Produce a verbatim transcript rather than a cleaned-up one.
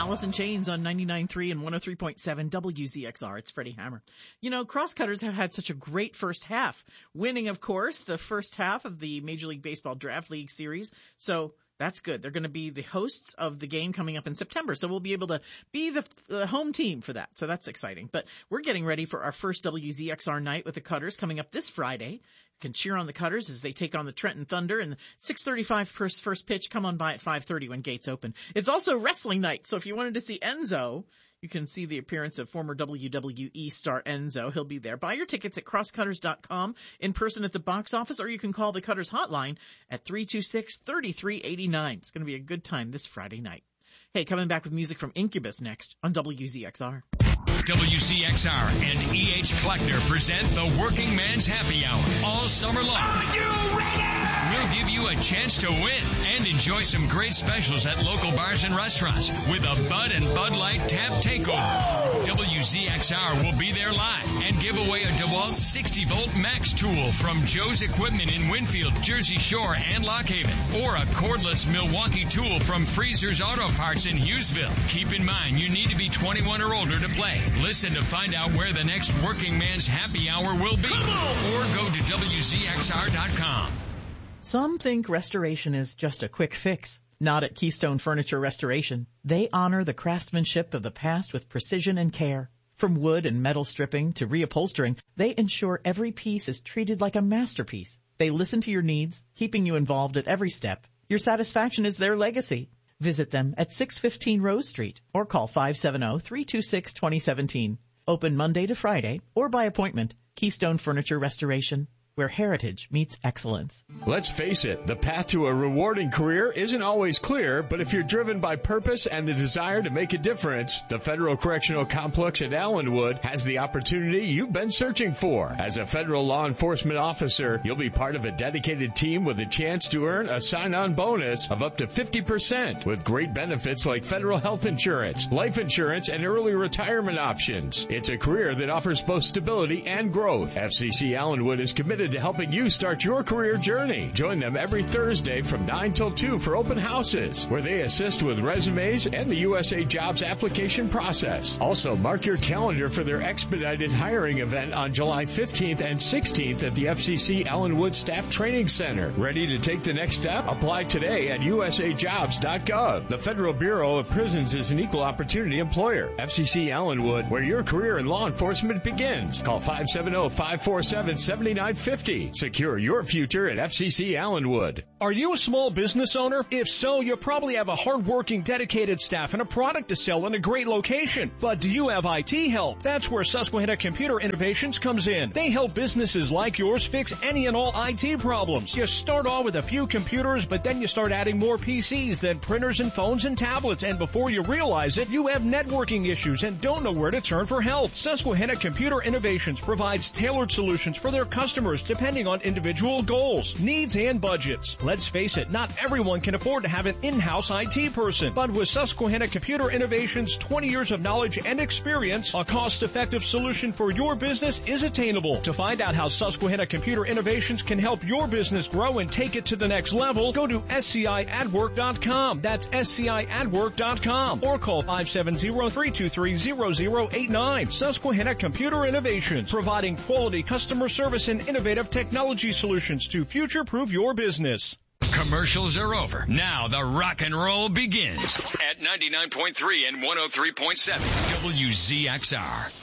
Alice in Chains on ninety-nine point three and one oh three point seven W Z X R. It's Freddie Hammer. You know, Crosscutters have had such a great first half, winning, of course, the first half of the Major League Baseball Draft League Series. So that's good. They're going to be the hosts of the game coming up in September. So we'll be able to be the, the home team for that. So that's exciting. But we're getting ready for our first W Z X R night with the Cutters coming up this Friday. You can cheer on the Cutters as they take on the Trenton Thunder, and six thirty-five first, first pitch. Come on by at five thirty when gates open. It's also wrestling night. So if you wanted to see Enzo, you can see the appearance of former W W E star Enzo. He'll be there. Buy your tickets at crosscutters dot com, in person at the box office, or you can call the Cutters hotline at three two six, three three eight nine. It's going to be a good time this Friday night. Hey, coming back with music from Incubus next on W Z X R. W Z X R and E H Kleckner present the Working Man's Happy Hour all summer long. Are you ready? We'll give you a chance to win and enjoy some great specials at local bars and restaurants with a Bud and Bud Light Tap Takeover. W Z X R will be there live and give away a DeWalt sixty volt Max tool from Joe's Equipment in Winfield, Jersey Shore, and Lock Haven, or a cordless Milwaukee tool from Freezer's Auto Parts in Hughesville. Keep in mind, you need to be twenty-one or older to play. Listen to find out where the next Working Man's Happy Hour will be, or go to W Z X R dot com. Some think restoration is just a quick fix. Not at Keystone Furniture Restoration. They honor the craftsmanship of the past with precision and care. From wood and metal stripping to reupholstering, they ensure every piece is treated like a masterpiece. They listen to your needs, keeping you involved at every step. Your satisfaction is their legacy. Visit them at six fifteen Rose Street or call five seven zero, three two six, two zero one seven. Open Monday to Friday or by appointment. Keystone Furniture Restoration, where heritage meets excellence. Let's face it, the path to a rewarding career isn't always clear, but if you're driven by purpose and the desire to make a difference, the Federal Correctional Complex at Allenwood has the opportunity you've been searching for. As a federal law enforcement officer, you'll be part of a dedicated team with a chance to earn a sign-on bonus of up to fifty percent with great benefits like federal health insurance, life insurance, and early retirement options. It's a career that offers both stability and growth. F C C Allenwood is committed to helping you start your career journey. Join them every Thursday from nine till two for open houses, where they assist with resumes and the U S A Jobs application process. Also, mark your calendar for their expedited hiring event on July fifteenth and sixteenth at the F C C Allenwood Staff Training Center. Ready to take the next step? Apply today at U S A jobs dot gov. The Federal Bureau of Prisons is an equal opportunity employer. F C C Allenwood, where your career in law enforcement begins. Call five seven zero, five four seven, seven nine five zero. Secure your future at F C C Allenwood. Are you a small business owner? If so, you probably have a hardworking, dedicated staff and a product to sell in a great location. But do you have I T help? That's where Susquehanna Computer Innovations comes in. They help businesses like yours fix any and all I T problems. You start off with a few computers, but then you start adding more P Cs, then printers and phones and tablets, and before you realize it, you have networking issues and don't know where to turn for help. Susquehanna Computer Innovations provides tailored solutions for their customers depending on individual goals, needs, and budgets. Let's face it, not everyone can afford to have an in-house I T person. But with Susquehanna Computer Innovations' twenty years of knowledge and experience, a cost-effective solution for your business is attainable. To find out how Susquehanna Computer Innovations can help your business grow and take it to the next level, go to S C I ad work dot com. That's S C I ad work dot com. Or call five seven zero, three two three, zero zero eight nine. Susquehanna Computer Innovations, providing quality customer service and innovative technology solutions to future-proof your business. Commercials are over. Now the rock and roll begins at ninety-nine point three and one oh three point seven W Z X R.